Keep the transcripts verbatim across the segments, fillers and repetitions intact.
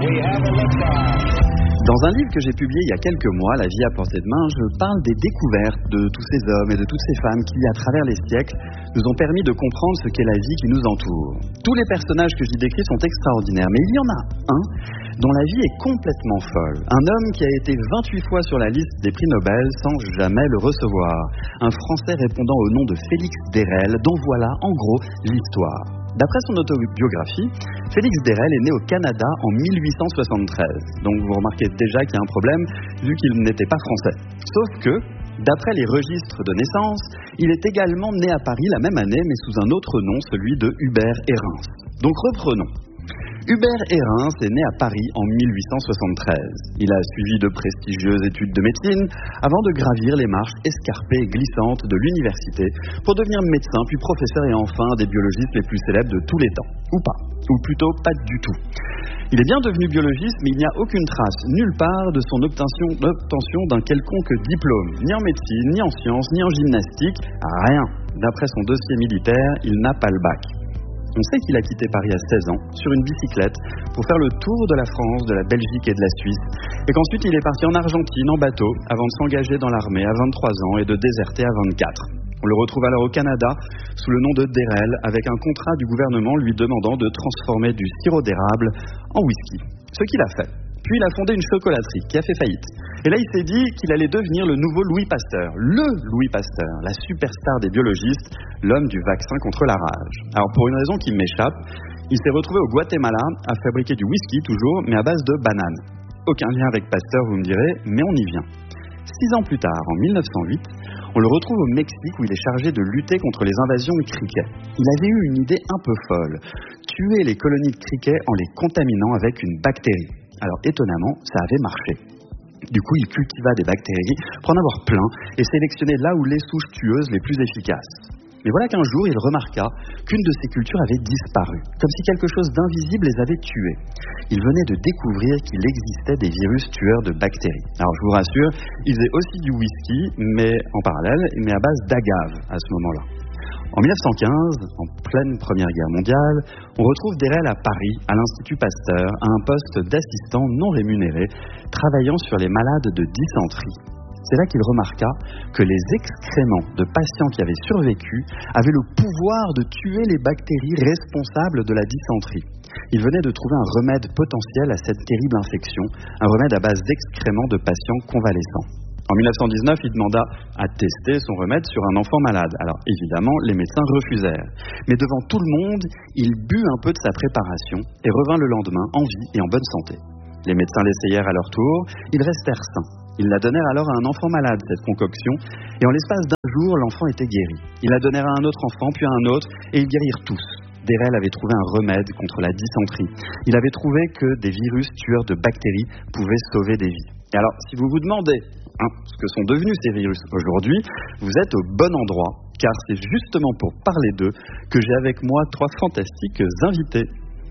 Dans un livre que j'ai publié il y a quelques mois, La vie à portée de main, je parle des découvertes de tous ces hommes et de toutes ces femmes qui, à travers les siècles, nous ont permis de comprendre ce qu'est la vie qui nous entoure. Tous les personnages que j'y décris sont extraordinaires, mais il y en a un dont la vie est complètement folle. Un homme qui a été vingt-huit fois sur la liste des prix Nobel sans jamais le recevoir. Un Français répondant au nom de Félix Dérel, dont voilà en gros l'histoire. D'après son autobiographie, Félix Dérel est né au Canada en mille huit cent soixante-treize. Donc vous remarquez déjà qu'il y a un problème, vu qu'il n'était pas français. Sauf que, d'après les registres de naissance, il est également né à Paris la même année, mais sous un autre nom, celui de Hubert Hérens. Donc reprenons. Hubert Hérens est né à Paris en mille huit cent soixante-treize. Il a suivi de prestigieuses études de médecine avant de gravir les marches escarpées et glissantes de l'université pour devenir médecin, puis professeur et enfin un des biologistes les plus célèbres de tous les temps. Ou pas. Ou plutôt pas du tout. Il est bien devenu biologiste, mais il n'y a aucune trace, nulle part, de son obtention, obtention d'un quelconque diplôme, ni en médecine, ni en sciences, ni en gymnastique, rien. D'après son dossier militaire, il n'a pas le bac. On sait qu'il a quitté Paris à seize ans, sur une bicyclette, pour faire le tour de la France, de la Belgique et de la Suisse, et qu'ensuite il est parti en Argentine en bateau, avant de s'engager dans l'armée à vingt-trois ans et de déserter à vingt-quatre. On le retrouve alors au Canada, sous le nom de Dérel, avec un contrat du gouvernement lui demandant de transformer du sirop d'érable en whisky. Ce qu'il a fait. Puis il a fondé une chocolaterie qui a fait faillite. Et là, il s'est dit qu'il allait devenir le nouveau Louis Pasteur. Le Louis Pasteur, la superstar des biologistes, l'homme du vaccin contre la rage. Alors, pour une raison qui m'échappe, il s'est retrouvé au Guatemala à fabriquer du whisky, toujours, mais à base de bananes. Aucun lien avec Pasteur, vous me direz, mais on y vient. Six ans plus tard, en mille neuf cent huit, on le retrouve au Mexique où il est chargé de lutter contre les invasions de criquets. Il avait eu une idée un peu folle, tuer les colonies de criquets en les contaminant avec une bactérie. Alors étonnamment, ça avait marché. Du coup, il cultiva des bactéries pour en avoir plein et sélectionnait là où les souches tueuses les plus efficaces. Mais voilà qu'un jour, il remarqua qu'une de ces cultures avait disparu, comme si quelque chose d'invisible les avait tuées. Il venait de découvrir qu'il existait des virus tueurs de bactéries. Alors je vous rassure, il faisait aussi du whisky, mais en parallèle, mais à base d'agave à ce moment-là. En mille neuf cent quinze, en pleine Première Guerre mondiale, on retrouve Dérel à Paris, à l'Institut Pasteur, à un poste d'assistant non rémunéré, travaillant sur les malades de dysenterie. C'est là qu'il remarqua que les excréments de patients qui avaient survécu avaient le pouvoir de tuer les bactéries responsables de la dysenterie. Il venait de trouver un remède potentiel à cette terrible infection, un remède à base d'excréments de patients convalescents. En mille neuf cent dix-neuf, il demanda à tester son remède sur un enfant malade. Alors évidemment, les médecins refusèrent. Mais devant tout le monde, il but un peu de sa préparation et revint le lendemain en vie et en bonne santé. Les médecins l'essayèrent à leur tour, ils restèrent sains. Ils la donnèrent alors à un enfant malade, cette concoction, et en l'espace d'un jour, l'enfant était guéri. Ils la donnèrent à un autre enfant, puis à un autre, et ils guérirent tous. Dérel avait trouvé un remède contre la dysenterie. Il avait trouvé que des virus tueurs de bactéries pouvaient sauver des vies. Et alors, si vous vous demandez hein, ce que sont devenus ces virus aujourd'hui, vous êtes au bon endroit, car c'est justement pour parler d'eux que j'ai avec moi trois fantastiques invités.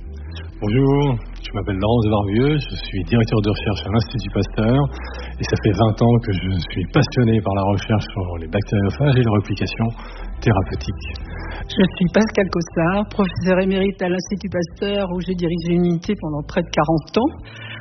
Bonjour, je m'appelle Laurence Barbieux, je suis directeur de recherche à l'Institut Pasteur et ça fait vingt ans que je suis passionné par la recherche sur les bactériophages et leur application thérapeutique. Je suis Pascal Cossard, professeur émérite à l'Institut Pasteur où j'ai dirigé une unité pendant près de quarante ans.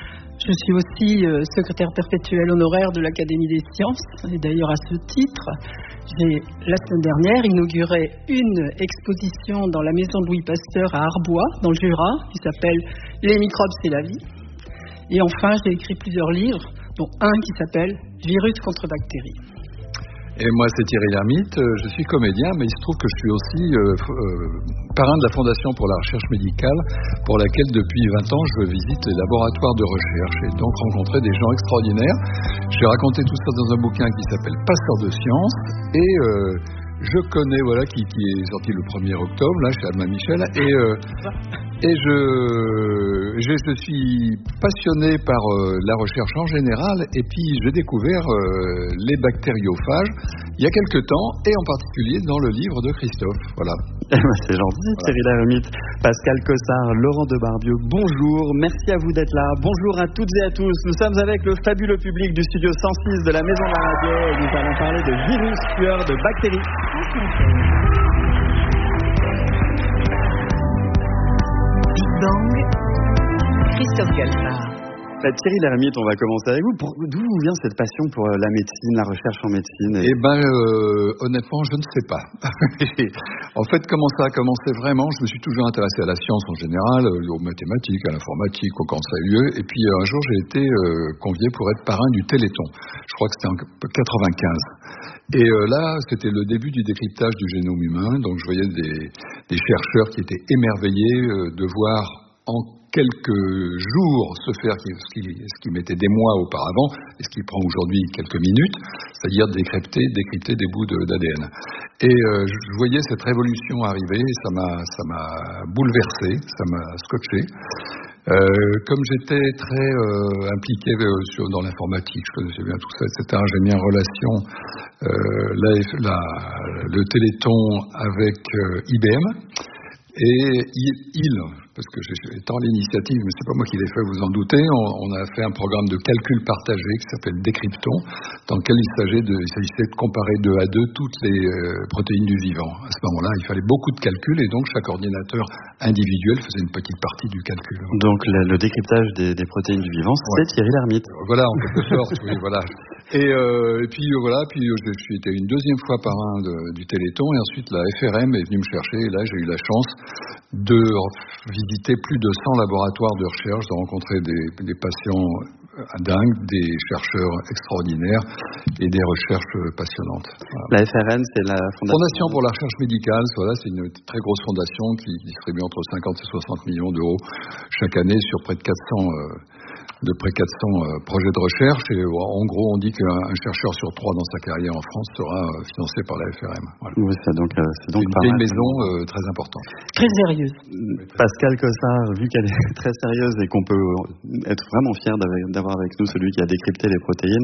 Je suis aussi euh, secrétaire perpétuel honoraire de l'Académie des sciences et d'ailleurs à ce titre, j'ai la semaine dernière inauguré une exposition dans la maison de Louis Pasteur à Arbois, dans le Jura, qui s'appelle « Les microbes, c'est la vie ». Et enfin, j'ai écrit plusieurs livres, dont un qui s'appelle « Virus contre bactéries ». Et moi, c'est Thierry Lhermitte, je suis comédien, mais il se trouve que je suis aussi euh, euh, parrain de la Fondation pour la recherche médicale, pour laquelle depuis vingt ans, je visite les laboratoires de recherche et donc rencontrer des gens extraordinaires. J'ai raconté tout ça dans un bouquin qui s'appelle Passeur de science et euh, je connais, voilà, qui, qui est sorti le premier octobre, là, chez Albin Michel, et... Euh, Et je, je, je suis passionné par euh, la recherche en général et puis j'ai découvert euh, les bactériophages il y a quelque temps et en particulier dans le livre de Christophe. Voilà. C'est gentil, voilà. Thierry Lhermitte, Pascal Cossard, Laurent Debarbieu, bonjour, merci à vous d'être là. Bonjour à toutes et à tous. Nous sommes avec le fabuleux public du studio cent six de la Maison de la Radio et nous allons parler de virus tueurs de bactéries. Bang, Christophe Galfard. Bah, Thierry Lhermitte, on va commencer avec vous. Pour, d'où vous vient cette passion pour la médecine, la recherche en médecine et... Eh ben, euh, honnêtement, je ne sais pas. En fait, comment ça a commencé vraiment? Je me suis toujours intéressé à la science en général, aux mathématiques, à l'informatique, au quand ça a eu lieu. Et puis un jour, j'ai été euh, convié pour être parrain du Téléthon. Je crois que c'était en quatre-vingt-quinze. Et euh, là, c'était le début du décryptage du génome humain. Donc, je voyais des, des chercheurs qui étaient émerveillés euh, de voir en quelques jours se faire ce qui, ce qui mettait des mois auparavant et ce qui prend aujourd'hui quelques minutes, c'est-à-dire décrypter, décrypter des bouts de, d'A D N. Et euh, je voyais cette révolution arriver et ça m'a, ça m'a bouleversé, ça m'a scotché. Euh, comme j'étais très euh, impliqué euh, sur, dans l'informatique, je connaissais bien tout ça, et cetera, j'ai mis en relation euh, la, la, le Téléthon avec euh, I B M. Et il, parce que étant l'initiative, mais c'est pas moi qui l'ai fait, vous en doutez, on, on a fait un programme de calcul partagé qui s'appelle Décrypton, dans lequel il s'agissait de, il s'agissait de comparer deux à deux toutes les euh, protéines du vivant. À ce moment-là, il fallait beaucoup de calculs et donc chaque ordinateur individuel faisait une petite partie du calcul. Donc le, le décryptage des, des protéines du vivant, c'est ouais. Thierry Lhermitte. Voilà, en quelque sorte, oui, voilà. Et, euh, et puis euh, voilà, puis euh, je suis été une deuxième fois parrain de, du Téléthon et ensuite la F R M est venue me chercher et là j'ai eu la chance de visiter plus de cent laboratoires de recherche, de rencontrer des, des patients dingues, des chercheurs extraordinaires et des recherches passionnantes. Voilà. La F R M, c'est la Fondation... Fondation pour la recherche médicale, voilà, c'est une très grosse fondation qui distribue entre cinquante et soixante millions d'euros chaque année sur près de quatre cents euh, de près de quatre cents euh, projets de recherche et euh, en gros on dit qu'un un chercheur sur trois dans sa carrière en France sera euh, financé par la F R M. Voilà. Oui, c'est donc, euh, c'est donc c'est une, une maison euh, très importante. Très sérieuse. Pascal Cossard, vu qu'elle est très sérieuse et qu'on peut être vraiment fier d'avoir avec nous celui qui a décrypté les protéines,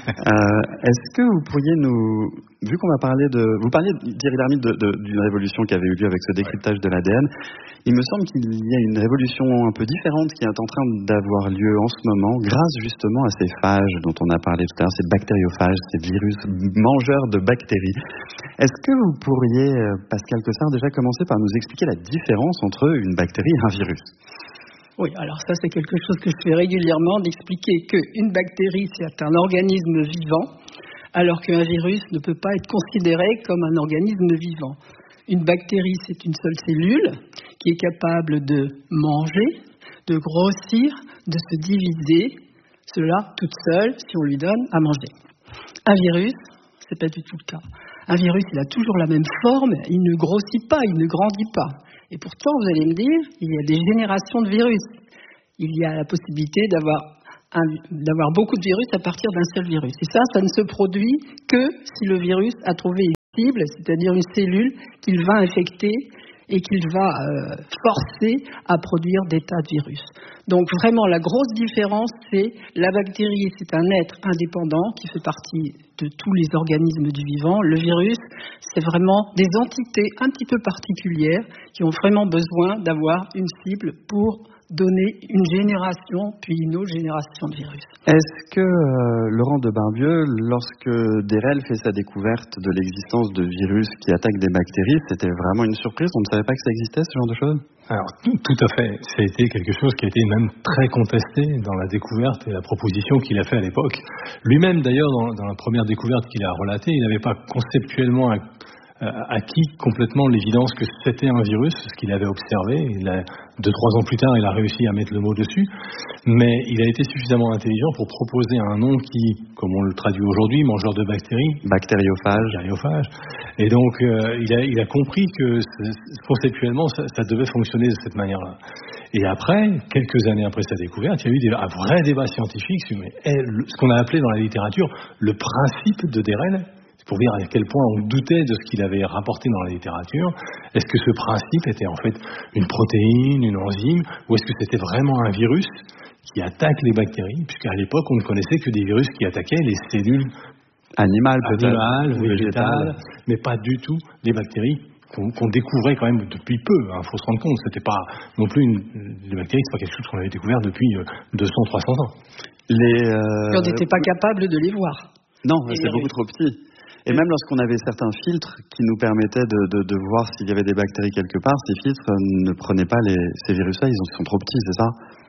euh, est-ce que vous pourriez nous, vu qu'on va parler de, vous parliez Thierry Lhermitte de, de, d'une révolution qui avait eu lieu avec ce décryptage de l'A D N, il me semble qu'il y a une révolution un peu différente qui est en train d'avoir lieu en ce moment, grâce justement à ces phages dont on a parlé tout à l'heure, ces bactériophages, ces virus mangeurs de bactéries. Est-ce que vous pourriez, Pascal Cossard, déjà commencer par nous expliquer la différence entre une bactérie et un virus? Oui, alors ça c'est quelque chose que je fais régulièrement, d'expliquer qu'une bactérie c'est un organisme vivant, alors qu'un virus ne peut pas être considéré comme un organisme vivant. Une bactérie, c'est une seule cellule qui est capable de manger, de grossir, de se diviser, cela toute seule si on lui donne à manger. Un virus, c'est pas du tout le cas. Un virus, il a toujours la même forme, il ne grossit pas, il ne grandit pas. Et pourtant, vous allez me dire, il y a des générations de virus. Il y a la possibilité d'avoir, un, d'avoir beaucoup de virus à partir d'un seul virus. Et ça, ça ne se produit que si le virus a trouvé une cible, c'est-à-dire une cellule qu'il va infecter et qu'il va euh, forcer à produire des tas de virus. Donc vraiment, la grosse différence, c'est la bactérie, c'est un être indépendant qui fait partie de tous les organismes du vivant. Le virus, c'est vraiment des entités un petit peu particulières qui ont vraiment besoin d'avoir une cible pour donner une génération, puis une autre génération de virus. Est-ce que euh, Laurent de Barbieux, lorsque Derel fait sa découverte de l'existence de virus qui attaquent des bactéries, c'était vraiment une surprise? On ne savait pas que ça existait, ce genre de choses? Alors, tout, tout à fait. Ça a été quelque chose qui a été même très contesté dans la découverte et la proposition qu'il a fait à l'époque. Lui-même, d'ailleurs, dans, dans la première découverte qu'il a relatée, il n'avait pas conceptuellement un, acquis complètement l'évidence que c'était un virus, ce qu'il avait observé. Il a, deux, trois ans plus tard, il a réussi à mettre le mot dessus, mais il a été suffisamment intelligent pour proposer un nom qui, comme on le traduit aujourd'hui, mangeur de bactéries, bactériophage. bactériophage. Et donc, euh, il, a, il a compris que conceptuellement, ça, ça devait fonctionner de cette manière-là. Et après, quelques années après sa découverte, il y a eu des, un vrai débat scientifique sur mais, ce qu'on a appelé dans la littérature le principe de Derel. Pour dire à quel point on doutait de ce qu'il avait rapporté dans la littérature. Est-ce que ce principe était en fait une protéine, une enzyme, ou est-ce que c'était vraiment un virus qui attaque les bactéries, puisqu'à l'époque on ne connaissait que des virus qui attaquaient les cellules animales, animales végétales, mais pas du tout les bactéries qu'on, qu'on découvrait quand même depuis peu. Il hein, faut se rendre compte, c'était pas non plus une, les bactéries, c'est pas quelque chose qu'on avait découvert depuis deux cents, trois cents ans. Les, euh... on n'était pas capable de les voir. Non, c'est beaucoup trop petit. Et même lorsqu'on avait certains filtres qui nous permettaient de, de, de voir s'il y avait des bactéries quelque part, ces filtres ne prenaient pas les, ces virus-là, ils sont trop petits, c'est ça?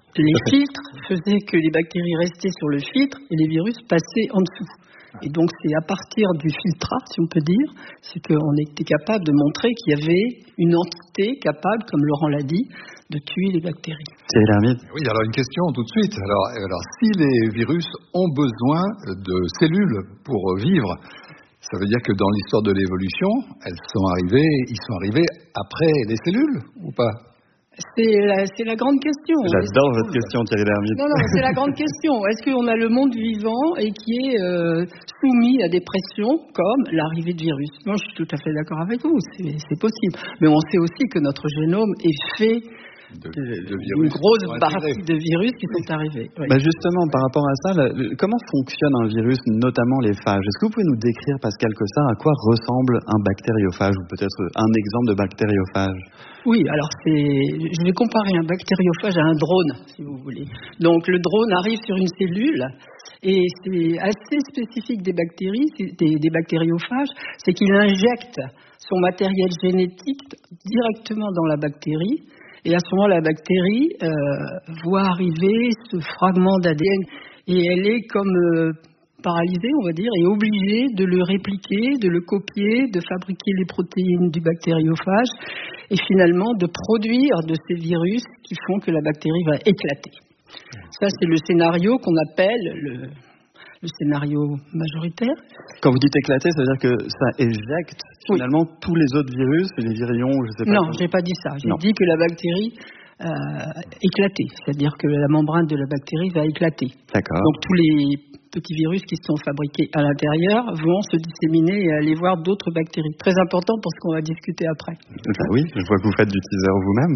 Les filtres faisaient que les bactéries restaient sur le filtre et les virus passaient en dessous. Et donc c'est à partir du filtrat, si on peut dire, c'est qu'on était capable de montrer qu'il y avait une entité capable, comme Laurent l'a dit, de tuer les bactéries. Thierry Lhermitte. Oui, alors une question tout de suite. Alors, alors si les virus ont besoin de cellules pour vivre, ça veut dire que dans l'histoire de l'évolution, elles sont arrivées, ils sont arrivés après les cellules ou pas? C'est la, c'est la grande question. J'adore votre question, Thierry Lhermitte. Non, non, c'est la grande question. Est-ce qu'on a le monde vivant et qui est euh, soumis à des pressions comme l'arrivée de virus? Moi, je suis tout à fait d'accord avec vous, c'est, c'est possible. Mais on sait aussi que notre génome est fait de, de, de virus, une grosse partie de virus qui sont arrivés. Oui. Bah justement, par rapport à ça, là, comment fonctionne un virus, notamment les phages? Est-ce que vous pouvez nous décrire, Pascal Cossard, à quoi ressemble un bactériophage ou peut-être un exemple de bactériophage? Oui, alors c'est, je vais comparer un bactériophage à un drone, si vous voulez. Donc le drone arrive sur une cellule et c'est assez spécifique des bactéries, des, des bactériophages, c'est qu'il injecte son matériel génétique directement dans la bactérie. Et à ce moment, la bactérie euh, voit arriver ce fragment d'A D N et elle est comme euh, paralysée, on va dire, et obligée de le répliquer, de le copier, de fabriquer les protéines du bactériophage et finalement de produire de ces virus qui font que la bactérie va éclater. Ça, c'est le scénario qu'on appelle le, le scénario majoritaire. Quand vous dites éclater, ça veut dire que ça éjecte finalement oui. tous les autres virus, les virions, je sais pas. Non, j'ai pas dit ça. J'ai non. dit que la bactérie euh, éclatait, c'est-à-dire que la membrane de la bactérie va éclater. D'accord. Donc tous les petits virus qui sont fabriqués à l'intérieur vont se disséminer et aller voir d'autres bactéries. Très important pour ce qu'on va discuter après. Ben oui, je vois que vous faites du teaser vous-même.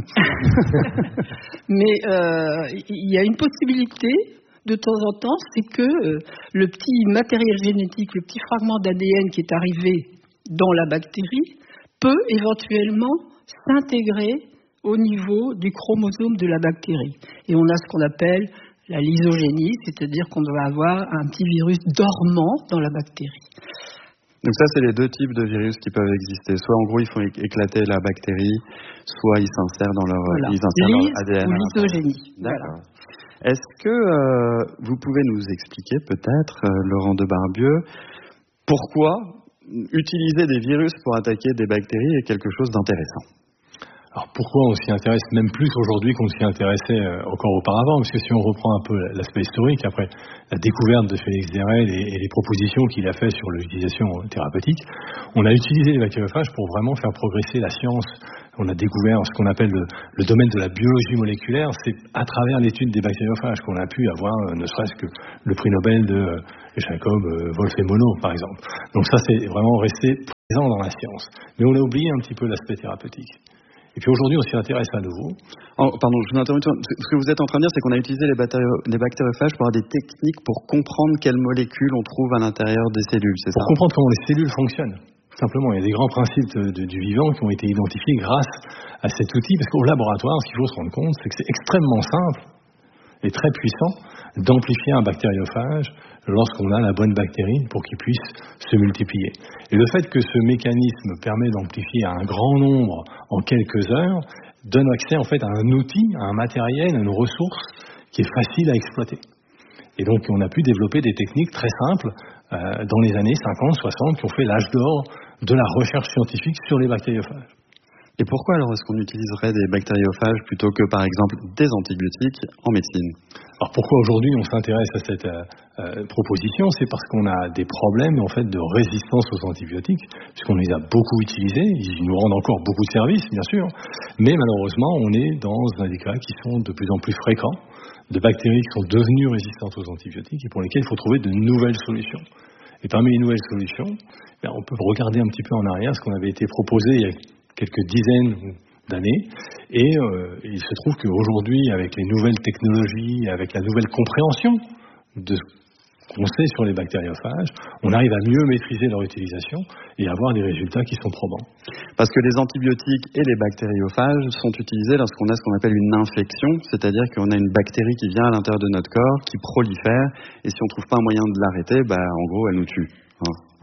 Mais euh, il y a une possibilité de temps en temps, c'est que euh, le petit matériel génétique, le petit fragment d'A D N qui est arrivé dans la bactérie peut éventuellement s'intégrer au niveau du chromosome de la bactérie. Et on a ce qu'on appelle la lysogénie, c'est-à-dire qu'on doit avoir un petit virus dormant dans la bactérie. Donc ça, c'est les deux types de virus qui peuvent exister. Soit en gros, ils font éclater la bactérie, soit ils s'insèrent dans leur, voilà. ils insèrent Lys leur A D N. Ou lysogénie. D'accord. Voilà. Est-ce que euh, vous pouvez nous expliquer peut-être, euh, Laurent Debarbieu, pourquoi utiliser des virus pour attaquer des bactéries est quelque chose d'intéressant? Alors pourquoi on s'y intéresse même plus aujourd'hui qu'on s'y intéressait encore auparavant? Parce que si on reprend un peu l'aspect historique, après la découverte de Félix Dérel et, et les propositions qu'il a faites sur l'utilisation thérapeutique, on a utilisé les bactériophages pour vraiment faire progresser la science. On a découvert ce qu'on appelle le, le domaine de la biologie moléculaire. C'est à travers l'étude des bactériophages qu'on a pu avoir, ne serait-ce que le prix Nobel de Jacob, Wolf et Monod, par exemple. Donc ça, c'est vraiment resté présent dans la science. Mais on a oublié un petit peu l'aspect thérapeutique. Et puis aujourd'hui, on s'y intéresse à nouveau. Oh, pardon, je vous interromps. Ce que vous êtes en train de dire, c'est qu'on a utilisé les, bactéri- les bactériophages pour avoir des techniques pour comprendre quelles molécules on trouve à l'intérieur des cellules, c'est pour ça? Pour comprendre comment les cellules fonctionnent. Simplement, il y a des grands principes de, de, du vivant qui ont été identifiés grâce à cet outil, parce qu'au laboratoire, ce qu'il faut se rendre compte, c'est que c'est extrêmement simple et très puissant d'amplifier un bactériophage lorsqu'on a la bonne bactérie pour qu'il puisse se multiplier. Et le fait que ce mécanisme permet d'amplifier à un grand nombre en quelques heures donne accès en fait à un outil, à un matériel, à une ressource qui est facile à exploiter. Et donc on a pu développer des techniques très simples euh, dans les années cinquante, soixante qui ont fait l'âge d'or de la recherche scientifique sur les bactériophages. Et pourquoi alors est-ce qu'on utiliserait des bactériophages plutôt que par exemple des antibiotiques en médecine? Alors pourquoi aujourd'hui on s'intéresse à cette euh, euh, proposition? C'est parce qu'on a des problèmes en fait de résistance aux antibiotiques, puisqu'on les a beaucoup utilisés, ils nous rendent encore beaucoup de services bien sûr, mais malheureusement on est dans des cas qui sont de plus en plus fréquents, de bactéries qui sont devenues résistantes aux antibiotiques et pour lesquelles il faut trouver de nouvelles solutions. Et parmi les nouvelles solutions, ben, on peut regarder un petit peu en arrière ce qu'on avait été proposé il y a quelques dizaines d'années et euh, il se trouve qu'aujourd'hui avec les nouvelles technologies, avec la nouvelle compréhension de ce qu'on sait sur les bactériophages, on arrive à mieux maîtriser leur utilisation et avoir des résultats qui sont probants. Parce que les antibiotiques et les bactériophages sont utilisés lorsqu'on a ce qu'on appelle une infection, c'est-à-dire qu'on a une bactérie qui vient à l'intérieur de notre corps, qui prolifère et si on ne trouve pas un moyen de l'arrêter, bah, en gros elle nous tue. Hein.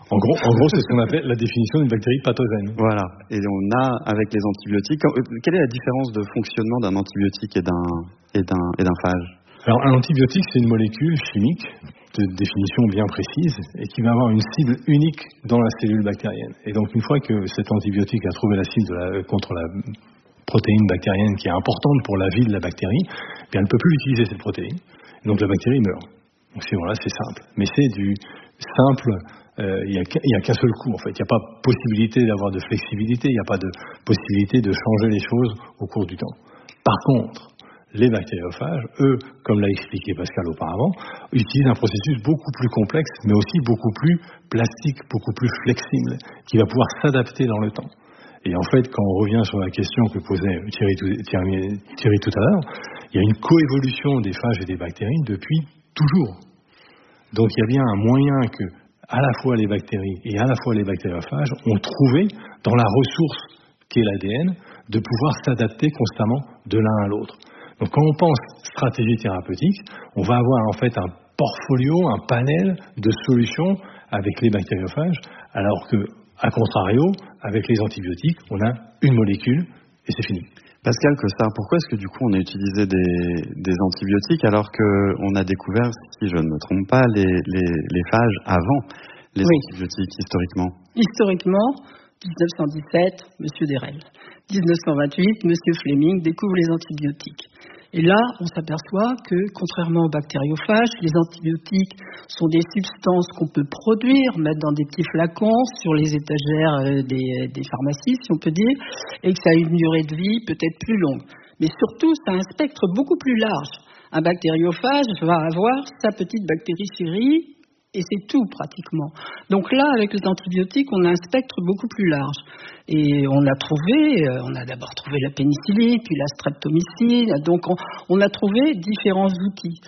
En gros, en gros, c'est ce qu'on appelle la définition d'une bactérie pathogène. Voilà. Et on a, avec les antibiotiques, quelle est la différence de fonctionnement d'un antibiotique et d'un, et d'un, et d'un phage? Alors, un antibiotique, c'est une molécule chimique de définition bien précise et qui va avoir une cible unique dans la cellule bactérienne. Et donc, une fois que cet antibiotique a trouvé la cible de la, contre la protéine bactérienne qui est importante pour la vie de la bactérie, eh bien, elle ne peut plus utiliser cette protéine. Donc, la bactérie meurt. Donc, c'est, voilà, c'est simple. Mais c'est du simple, euh, il n'y a, a qu'un seul coup, en fait. Il n'y a pas possibilité d'avoir de flexibilité, il n'y a pas de possibilité de changer les choses au cours du temps. Par contre, les bactériophages, eux, comme l'a expliqué Pascal auparavant, utilisent un processus beaucoup plus complexe, mais aussi beaucoup plus plastique, beaucoup plus flexible, qui va pouvoir s'adapter dans le temps. Et en fait, quand on revient sur la question que posait Thierry tout, Thierry, Thierry tout à l'heure, il y a une coévolution des phages et des bactéries depuis toujours. Donc il y a bien un moyen que, à la fois les bactéries et à la fois les bactériophages ont trouvé dans la ressource qu'est l'A D N de pouvoir s'adapter constamment de l'un à l'autre. Donc quand on pense stratégie thérapeutique, on va avoir en fait un portfolio, un panel de solutions avec les bactériophages, alors que, à contrario, avec les antibiotiques, on a une molécule et c'est fini. Pascal Cossard, pourquoi est-ce que du coup on a utilisé des, des antibiotiques alors qu'on a découvert, si je ne me trompe pas, les, les, les phages avant les oui. antibiotiques historiquement? Historiquement, dix-neuf cent dix-sept, M. Derel. dix-neuf cent vingt-huit, M. Fleming découvre les antibiotiques. Et là, on s'aperçoit que, contrairement aux bactériophages, les antibiotiques sont des substances qu'on peut produire, mettre dans des petits flacons sur les étagères des, des pharmacies, si on peut dire, et que ça a une durée de vie peut-être plus longue. Mais surtout, ça a un spectre beaucoup plus large. Un bactériophage va avoir sa petite bactérie chérie, et c'est tout pratiquement. Donc là, avec les antibiotiques, on a un spectre beaucoup plus large. Et on a trouvé, on a d'abord trouvé la pénicilline, puis la streptomycine, donc on, on a trouvé différents outils.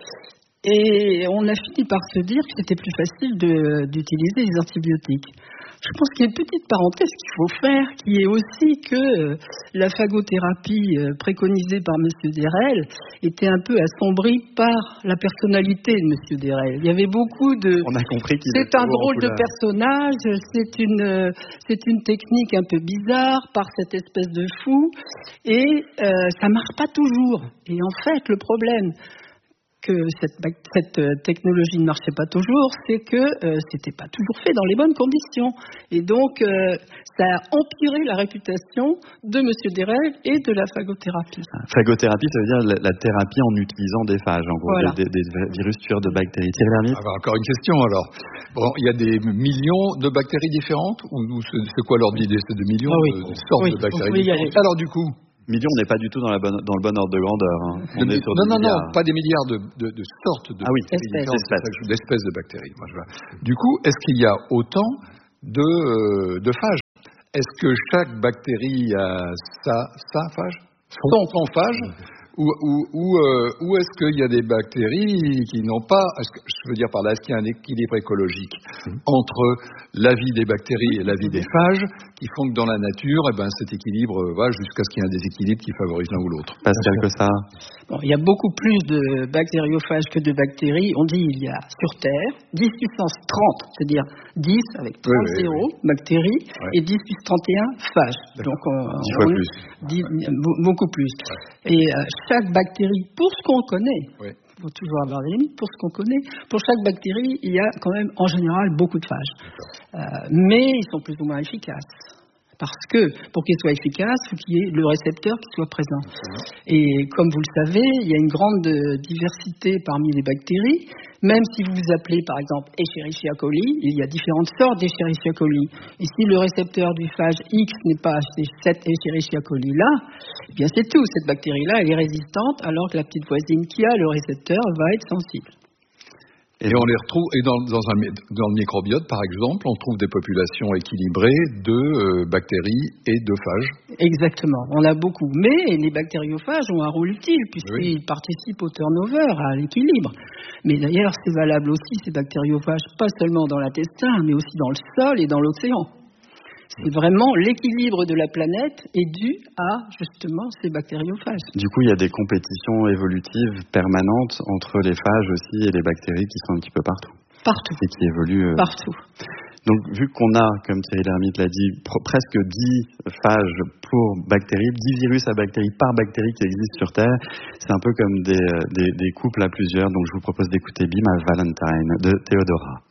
Et on a fini par se dire que c'était plus facile de, d'utiliser les antibiotiques. Je pense qu'il y a une petite parenthèse qu'il faut faire, qui est aussi que la phagothérapie préconisée par M. Derel était un peu assombrie par la personnalité de M. Derel. Il y avait beaucoup de... On a compris qu'il c'est un drôle de personnage, c'est une, c'est une technique un peu bizarre par cette espèce de fou, et euh, ça ne marche pas toujours. Et en fait, le problème... que cette, cette technologie ne marchait pas toujours, c'est que euh, c'était pas toujours fait dans les bonnes conditions. Et donc, euh, ça a empiré la réputation de M. Derel et de la phagothérapie. Phagothérapie, ça veut dire la, la thérapie en utilisant des phages, en gros, voilà. des, des, des virus tueurs de bactéries. Thierry Lhermitte ? Ah bah encore une question, alors. Bon, il y a des millions de bactéries différentes, ou, ou c'est, c'est quoi l'ordre d'idée ? C'est des millions ah oui. de, de sortes oui, de bactéries différentes. Alors du coup... Millions, on n'est pas du tout dans, la bonne, dans le bon ordre de grandeur. Hein. On de, est sur non, des non, milliards. non, pas des milliards de, de, de sortes de ah oui, bactéries espèces, différentes, d'espèces de bactéries. Moi, je vois. Du coup, est-ce qu'il y a autant de, euh, de phages ? Est-ce que chaque bactérie a sa, sa phage ? Son, son phage ? Ou, ou, ou, euh, ou est-ce qu'il y a des bactéries qui n'ont pas, est-ce que, je veux dire par là, est-ce qu'il y a un équilibre écologique entre la vie des bactéries et la vie des phages qui font que dans la nature, eh ben, cet équilibre va jusqu'à ce qu'il y ait un déséquilibre qui favorise l'un ou l'autre. Pascal Cossard. Bon, il y a beaucoup plus de bactériophages que de bactéries. On dit il y a sur Terre dix puissance trente, c'est-à-dire dix avec trente oui, oui, zéros oui. bactéries ouais. et dix puissance trente et un phages. D'accord. Donc on, dix fois on, plus. dix, beaucoup plus. Ouais. Et euh, chaque bactérie, pour ce qu'on connaît, il oui. faut toujours avoir des limites, pour ce qu'on connaît, pour chaque bactérie, il y a quand même en général beaucoup de phages. Euh, mais ils sont plus ou moins efficaces. Parce que, pour qu'ils soient efficaces, il faut qu'il y ait le récepteur qui soit présent. Et comme vous le savez, il y a une grande diversité parmi les bactéries. Même si vous vous appelez, par exemple, Escherichia coli, il y a différentes sortes d'Escherichia coli. Et si le récepteur du phage X n'est pas cette Escherichia coli-là, eh bien c'est tout. Cette bactérie-là, elle est résistante, alors que la petite voisine qui a le récepteur va être sensible. Et on les retrouve, et dans, dans, un, dans le microbiote, par exemple, on trouve des populations équilibrées de euh, bactéries et de phages. Exactement, on a beaucoup. Mais les bactériophages ont un rôle utile, puisqu'ils oui. participent au turnover, à l'équilibre. Mais d'ailleurs, c'est valable aussi, ces bactériophages, pas seulement dans l'intestin, mais aussi dans le sol et dans l'océan. C'est vraiment l'équilibre de la planète est dû à, justement, ces bactériophages. Du coup, il y a des compétitions évolutives permanentes entre les phages aussi et les bactéries qui sont un petit peu partout. Partout. Et qui évoluent. Euh... Partout. Donc, vu qu'on a, comme Thierry Lhermitte l'a dit, pr- presque dix phages pour bactéries, dix virus à bactéries par bactérie qui existent sur Terre, c'est un peu comme des, des, des couples à plusieurs. Donc, je vous propose d'écouter Be My Valentine de Theodora.